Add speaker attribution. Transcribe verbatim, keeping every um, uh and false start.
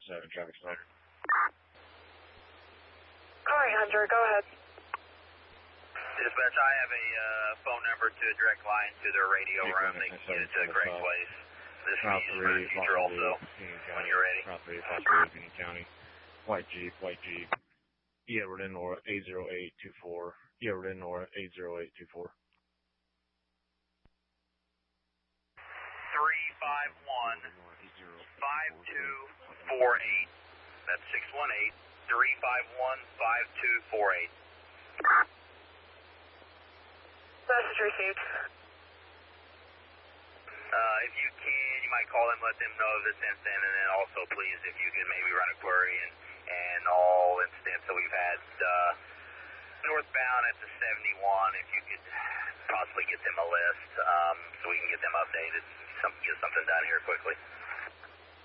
Speaker 1: seven, traffic stop.
Speaker 2: Calling Hunter, go ahead.
Speaker 3: Dispatch, I have a uh, phone number to a direct line to their radio room. They can get it to the correct place. This
Speaker 1: Route
Speaker 3: is for the future also, when you're ready.
Speaker 1: Route three, Foster, Union County. White Jeep, White Jeep. Everton or eight zero eight two four. Everton or eight zero eight two four.
Speaker 3: three five one, five two four eight. That's six one eight, three five one, five two four eight.
Speaker 2: Message received.
Speaker 3: Uh, if you can, you might call them, let them know of this incident, and then also, please, if you could maybe run a query and, and all incidents that we've had uh, northbound at the seventy-one, if you could possibly get them a list um, so we can get them updated, some, get something done here quickly.